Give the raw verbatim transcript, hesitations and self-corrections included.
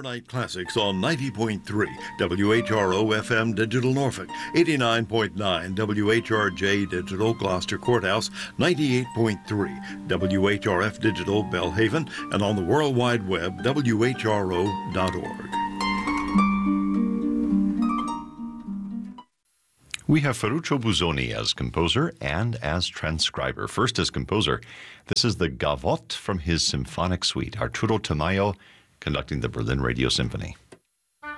Night Classics on ninety point three W H R O F M Digital Norfolk, eighty-nine point nine W H R J Digital Gloucester Courthouse, ninety-eight point three W H R F Digital Belhaven, and on the World Wide Web, W H R O dot org. We have Ferruccio Busoni as composer and as transcriber. First as composer, this is the Gavotte from his symphonic suite, Arturo Tamayo conducting the Berlin Radio Symphony.